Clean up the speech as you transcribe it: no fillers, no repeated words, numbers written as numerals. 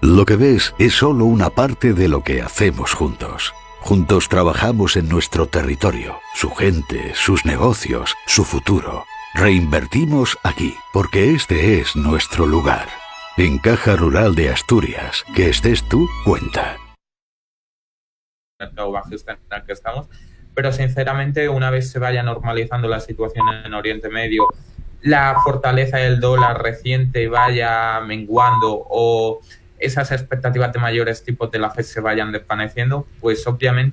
Lo que ves es solo una parte de lo que hacemos juntos. Juntos trabajamos en nuestro territorio, su gente, sus negocios, su futuro. Reinvertimos aquí, porque este es nuestro lugar. En Caja Rural de Asturias, que estés tú, cuenta. El mercado bajista en el que estamos, pero sinceramente una vez se vaya normalizando la situación en Oriente Medio, la fortaleza del dólar reciente vaya menguando o esas expectativas de mayores tipos de la FED se vayan desvaneciendo, pues obviamente